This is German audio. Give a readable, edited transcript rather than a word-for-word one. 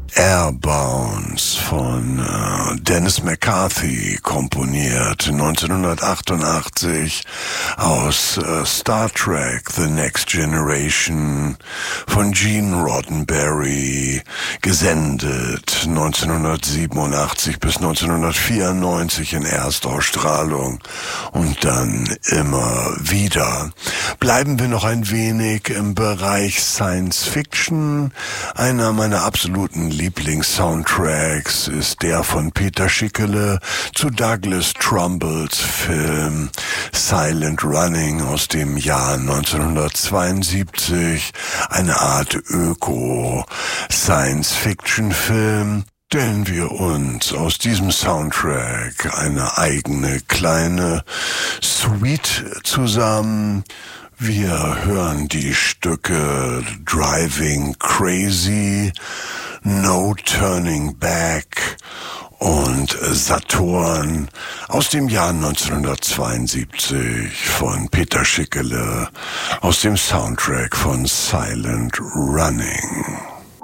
Airbounds von Dennis McCarthy komponiert 1988 aus Star Trek The Next Generation von Gene Roddenberry, gesendet 1987 bis 1994 in Erstausstrahlung und dann immer wieder. Bleiben wir noch ein wenig im Bereich Science Fiction. Einer meiner absoluten Lieblings-Soundtracks ist der von Peter Schickele zu Douglas Trumballs Film Silent Running aus dem Jahr 1972. Eine Art Öko-Science-Fiction-Film, stellen wir uns aus diesem Soundtrack eine eigene kleine Suite zusammen. Wir hören die Stücke Driving Crazy, No Turning Back und Saturn aus dem Jahr 1972 von Peter Schickele aus dem Soundtrack von Silent Running.